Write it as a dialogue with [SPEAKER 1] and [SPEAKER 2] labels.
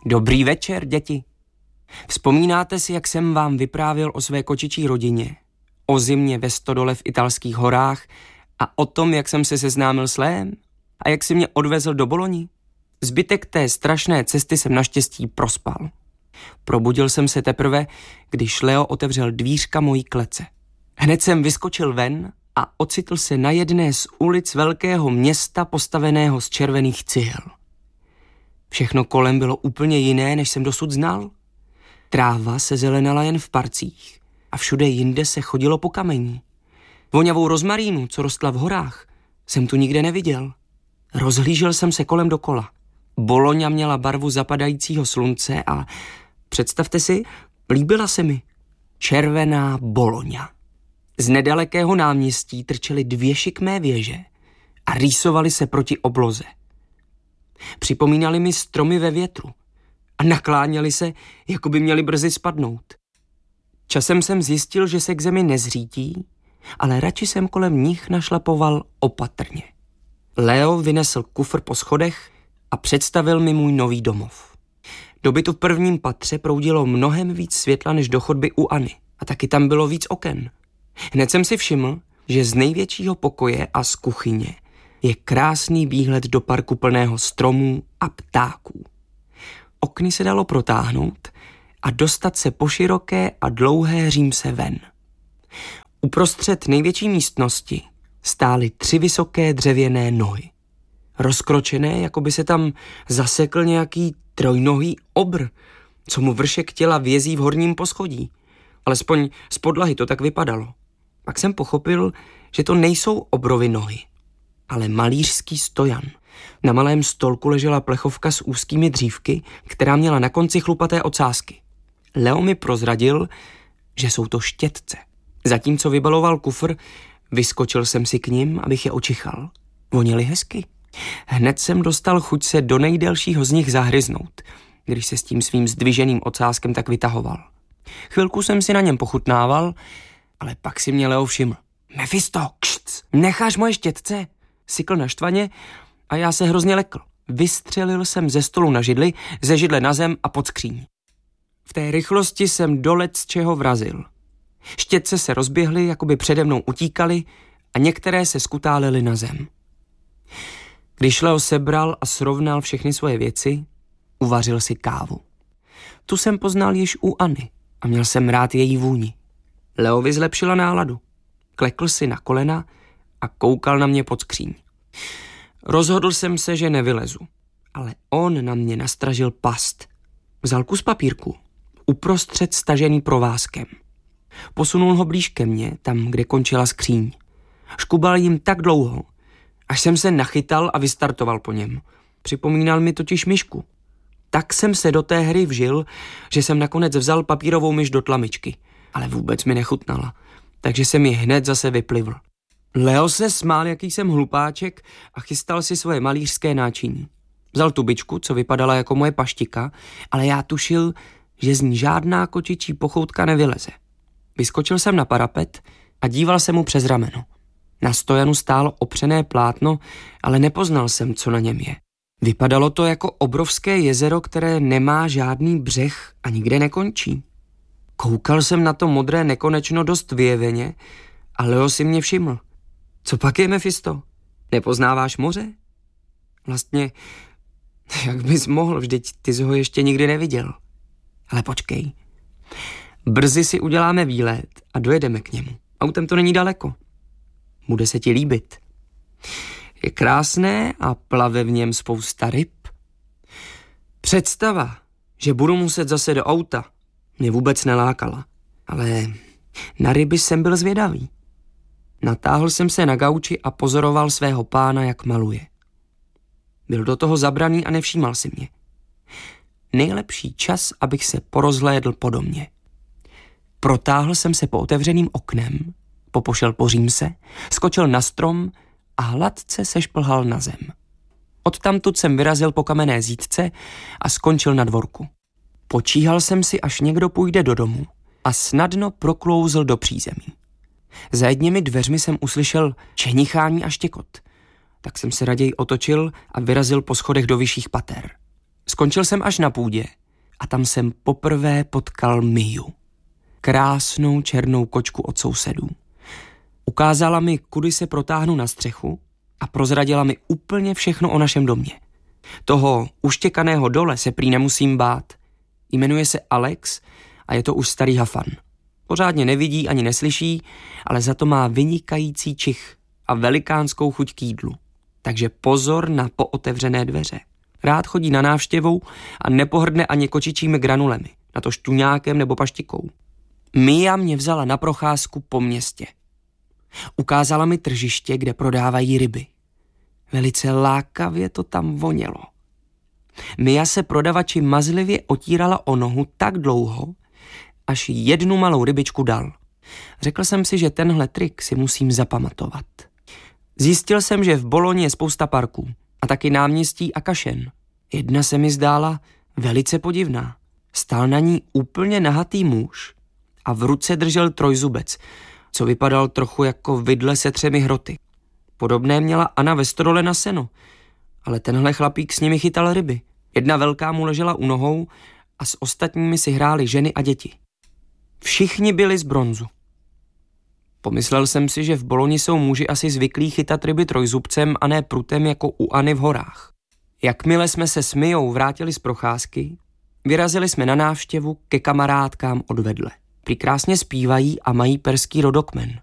[SPEAKER 1] Dobrý večer, děti. Vzpomínáte si, jak jsem vám vyprávěl o své kočičí rodině, o zimě ve stodole v italských horách a o tom, jak jsem se seznámil s Léem a jak si mě odvezl do Boloni? Zbytek té strašné cesty jsem naštěstí prospal. Probudil jsem se teprve, když Leo otevřel dvířka mojí klece. Hned jsem vyskočil ven a ocitl se na jedné z ulic velkého města postaveného z červených cihel. Všechno kolem bylo úplně jiné, než jsem dosud znal. Tráva se zelenala jen v parcích a všude jinde se chodilo po kamení. Voňavou rozmarínu, co rostla v horách, jsem tu nikde neviděl. Rozhlížel jsem se kolem dokola. Bologna měla barvu zapadajícího slunce a představte si, líbila se mi. Červená Bologna. Z nedalekého náměstí trčely 2 šikmé věže a rýsovaly se proti obloze. Připomínaly mi stromy ve větru a nakláněly se, jako by měly brzy spadnout. Časem jsem zjistil, že se k zemi nezřítí, ale radši jsem kolem nich našlapoval opatrně. Leo vynesl kufr po schodech a představil mi můj nový domov. Do bytu v prvním patře proudilo mnohem víc světla než do chodby u Anny a taky tam bylo víc oken. Hned jsem si všiml, že z největšího pokoje a z kuchyně je krásný výhled do parku plného stromů a ptáků. Okny se dalo protáhnout a dostat se po široké a dlouhé římse ven. Uprostřed největší místnosti stály 3 vysoké dřevěné nohy. Rozkročené, jako by se tam zasekl nějaký trojnohý obr, co mu vršek těla vězí v horním poschodí. Alespoň z podlahy to tak vypadalo. Pak jsem pochopil, že to nejsou obrovy nohy, ale malířský stojan. Na malém stolku ležela plechovka s úzkými dřívky, která měla na konci chlupaté ocásky. Leo mi prozradil, že jsou to štětce. Zatímco vybaloval kufr, vyskočil jsem si k nim, abych je očichal. Voněli hezky. Hned jsem dostal chuť se do nejdelšího z nich zahryznout, když se s tím svým zdviženým ocáskem tak vytahoval. Chvilku jsem si na něm pochutnával, ale pak si mě Leo všiml. Mefisto, kšc, necháš moje štětce? Sykl naštvaně a já se hrozně lekl. Vystřelil jsem ze stolu na židli, ze židle na zem a pod skříň. V té rychlosti jsem do lecčeho vrazil. Štětce se rozběhly, jakoby přede mnou utíkaly a některé se skutálely na zem. Když Leo sebral a srovnal všechny svoje věci, uvařil si kávu. Tu jsem poznal již u Anny a měl jsem rád její vůni. Leovi zlepšila náladu. Klekl si na kolena a koukal na mě pod skříň. Rozhodl jsem se, že nevylezu, ale on na mě nastražil past. Vzal kus papírku, uprostřed stažený provázkem. Posunul ho blíž ke mně, tam, kde končila skříň. Škubal jim tak dlouho, až jsem se nachytal a vystartoval po něm. Připomínal mi totiž myšku. Tak jsem se do té hry vžil, že jsem nakonec vzal papírovou myš do tlamičky, ale vůbec mi nechutnala, takže jsem ji hned zase vyplivl. Leo se smál, jaký jsem hlupáček, a chystal si svoje malířské náčiní. Vzal tu bičku, co vypadala jako moje paštika, ale já tušil, že z ní žádná kočičí pochoutka nevyleze. Vyskočil jsem na parapet a díval se mu přes rameno. Na stojanu stálo opřené plátno, ale nepoznal jsem, co na něm je. Vypadalo to jako obrovské jezero, které nemá žádný břeh a nikde nekončí. Koukal jsem na to modré nekonečno dost vyjeveně a Leo si mě všiml. Co pak je, Mefisto? Nepoznáváš moře? Vlastně, jak bys mohl, vždyť ty jsi ho ještě nikdy neviděl. Ale počkej. Brzy si uděláme výlet a dojedeme k němu. Autem to není daleko. Bude se ti líbit. Je krásné a plave v něm spousta ryb. Představa, že budu muset zase do auta, mě vůbec nelákala. Ale na ryby jsem byl zvědavý. Natáhl jsem se na gauči a pozoroval svého pána, jak maluje. Byl do toho zabraný a nevšímal si mě. Nejlepší čas, abych se porozhlédl po domě. Protáhl jsem se po otevřeným oknem, popošel po římse, skočil na strom a hladce se šplhal na zem. Odtamtud jsem vyrazil po kamenné zítce a skončil na dvorku. Počíhal jsem si, až někdo půjde do domu a snadno proklouzl do přízemí. Za jedněmi dveřmi jsem uslyšel čenichání a štěkot, tak jsem se raději otočil a vyrazil po schodech do vyšších pater. Skončil jsem až na půdě a tam jsem poprvé potkal Miu. Krásnou černou kočku od sousedů. Ukázala mi, kudy se protáhnu na střechu a prozradila mi úplně všechno o našem domě. Toho uštěkaného dole se prý nemusím bát. Jmenuje se Alex a je to už starý hafan. Pořádně nevidí ani neslyší, ale za to má vynikající čich a velikánskou chuť k jídlu. Takže pozor na pootevřené dveře. Rád chodí na návštěvu a nepohrdne ani kočičími granulemi, natož tuňákem nebo paštikou. Mia mě vzala na procházku po městě. Ukázala mi tržiště, kde prodávají ryby. Velice lákavě to tam vonělo. Mia se prodavači mazlivě otírala o nohu tak dlouho, až jednu malou rybičku dal. Řekl jsem si, že tenhle trik si musím zapamatovat. Zjistil jsem, že v Bologni je spousta parků a taky náměstí a kašen. Jedna se mi zdála velice podivná. Stál na ní úplně nahatý muž a v ruce držel trojzubec, co vypadal trochu jako vidle se 3 hroty. Podobné měla Anna ve stodole na seno, ale tenhle chlapík s nimi chytal ryby. Jedna velká mu ležela u nohou a s ostatními si hrály ženy a děti. Všichni byli z bronzu. Pomyslel jsem si, že v Bologni jsou muži asi zvyklí chytat ryby trojzubcem a ne prutem jako u Anny v horách. Jakmile jsme se s Mijou vrátili z procházky, vyrazili jsme na návštěvu ke kamarádkám odvedle. Prý krásně zpívají a mají perský rodokmen.